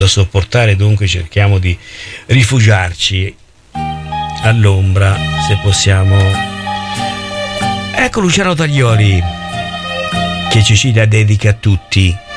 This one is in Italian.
da sopportare, dunque cerchiamo di rifugiarci all'ombra se possiamo. Ecco Luciano Taglioli che Cecilia dedica a tutti.